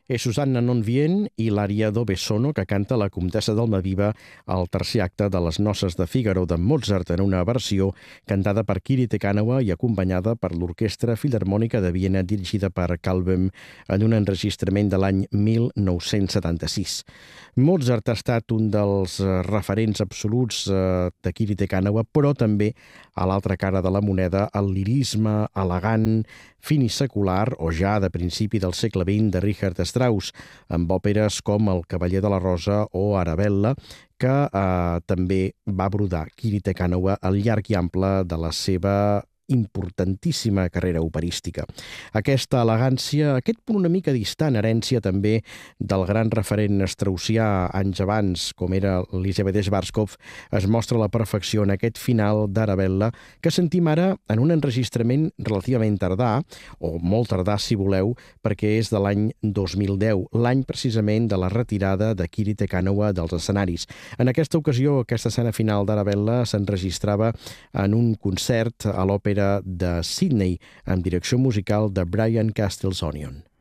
És Susanna Nonvien i l'ària Dove Sono que canta la comtessa d'Almaviva al tercer acte de les Noces de Fígaro de Mozart en una versió cantada per Kiri Te Kanawa i acompanyada per l'Orquestra Filharmònica de Viena dirigida per Carl Böhm en un enregistrament de l'any 1976. Mozart ha estat un dels referents absoluts de Kiri Te Kanawa, però també a l'altra cara de la moneda el lirisme elegant, finisecular o ja de principi del segle XX de Richard Strauss, amb òperes com El cavaller de la Rosa o Arabella, que també va brodar Kiri Te Kanawa al llarg i ample de la seva importantíssima carrera operística. Aquesta elegància, aquest punt una mica distant, herència també del gran referent straussià anys abans, com era Elisabeth Schwarzkopf, es mostra a la perfecció en aquest final d'Arabella, que sentim ara en un enregistrament relativament tardà, o molt tardà si voleu, perquè és de l'any 2010, l'any precisament de la retirada de Kiri Te Kanawa dels escenaris. En aquesta ocasió, aquesta escena final d'Arabella s'enregistrava en un concert a l'òpera de Sydney amb direcció musical de Brian Castles-Onion.